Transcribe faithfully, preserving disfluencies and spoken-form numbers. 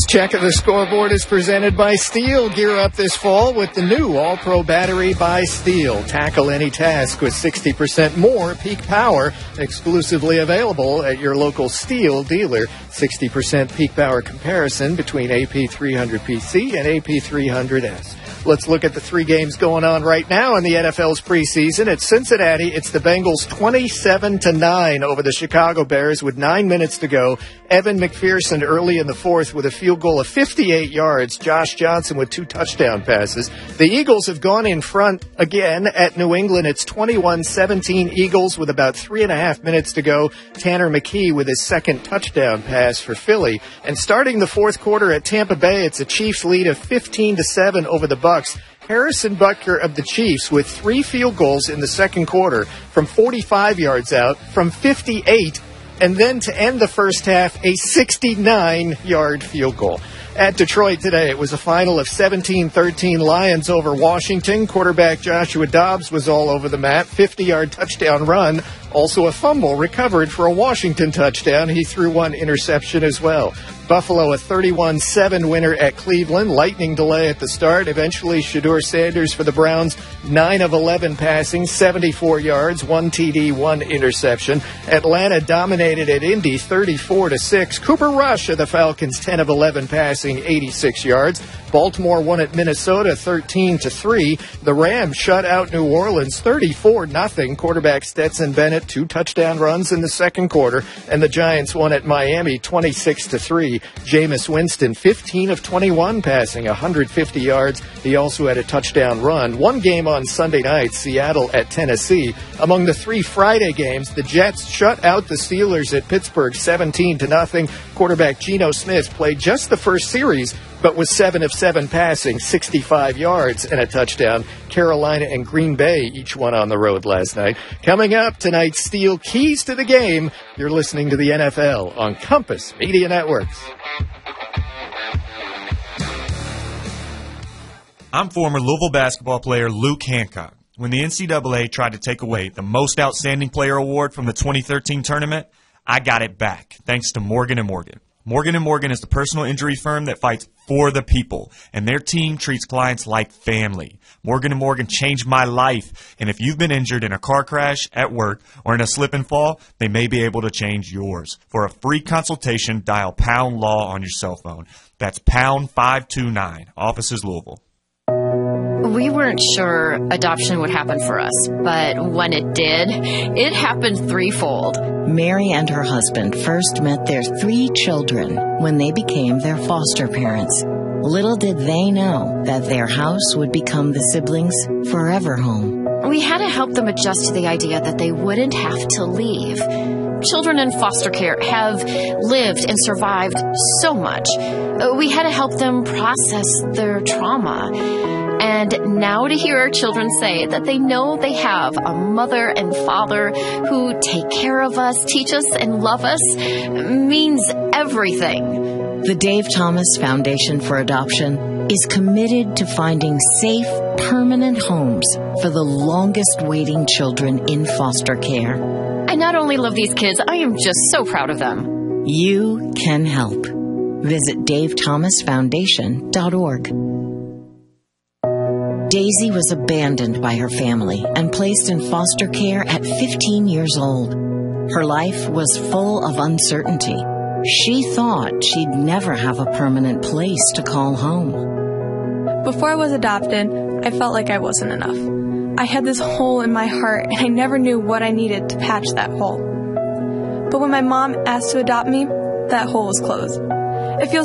Check of the Scoreboard is presented by Steel. Gear up this fall with the new All-Pro battery by Steel. Tackle any task with sixty percent more peak power. Exclusively available at your local Steel dealer. sixty percent peak power comparison between A P three hundred P C and A P three hundred S. Let's look at the three games going on right now in the N F L's preseason. At Cincinnati, it's the Bengals twenty-seven to nine over the Chicago Bears with nine minutes to go. Evan McPherson early in the fourth with a field goal of fifty-eight yards. Josh Johnson with two touchdown passes. The Eagles have gone in front again at New England. It's twenty-one seventeen Eagles with about three and a half minutes to go. Tanner McKee with his second touchdown pass for Philly. And starting the fourth quarter at Tampa Bay, it's a Chiefs lead of fifteen to seven over the Bucs. Harrison Butker of the Chiefs with three field goals in the second quarter from forty-five yards out, from fifty-eight, and then to end the first half, a sixty-nine-yard field goal. At Detroit today, it was a final of seventeen thirteen Lions over Washington. Quarterback Joshua Dobbs was all over the map. fifty-yard touchdown run. Also a fumble recovered for a Washington touchdown. He threw one interception as well. Buffalo a thirty-one seven winner at Cleveland. Lightning delay at the start. Eventually, Shedeur Sanders for the Browns, nine of eleven passing, seventy-four yards, one T D, one interception. Atlanta dominated at Indy thirty-four to six. Cooper Rush of the Falcons, ten of eleven passing, eighty-six yards. Baltimore won at Minnesota thirteen to three. The Rams shut out New Orleans thirty-four nothing. Quarterback Stetson Bennett, two touchdown runs in the second quarter. And the Giants won at Miami twenty-six to three. Jameis Winston, fifteen of twenty-one passing, one hundred fifty yards. He also had a touchdown run. One game on Sunday night, Seattle at Tennessee. Among the three Friday games, the Jets shut out the Steelers at Pittsburgh seventeen to nothing. Quarterback Geno Smith played just the first series, but was seven of seven passing, sixty-five yards and a touchdown. Carolina and Green Bay each won on the road last night. Coming up tonight, Steel keys to the game. You're listening to the N F L on Compass Media Networks. I'm former Louisville basketball player Luke Hancock. When the N C double A tried to take away the Most Outstanding Player award from the twenty thirteen tournament, I got it back, thanks to Morgan and Morgan. Morgan and Morgan is the personal injury firm that fights for the people, and their team treats clients like family. Morgan and Morgan changed my life, and if you've been injured in a car crash, at work, or in a slip and fall, they may be able to change yours. For a free consultation, dial pound law on your cell phone. That's pound five two nine. Offices Louisville. We weren't sure adoption would happen for us, but when it did, it happened threefold. Mary and her husband first met their three children when they became their foster parents. Little did they know that their house would become the siblings' forever home. We had to help them adjust to the idea that they wouldn't have to leave. Children in foster care have lived and survived so much. We had to help them process their trauma. And now to hear our children say that they know they have a mother and father who take care of us, teach us, and love us means everything. The Dave Thomas Foundation for Adoption is committed to finding safe, permanent homes for the longest waiting children in foster care. I not only love these kids, I am just so proud of them. You can help. Visit dave thomas foundation dot org. Daisy was abandoned by her family and placed in foster care at fifteen years old. Her life was full of uncertainty. She thought she'd never have a permanent place to call home. Before I was adopted, I felt like I wasn't enough. I had this hole in my heart, and I never knew what I needed to patch that hole. But when my mom asked to adopt me, that hole was closed. It feels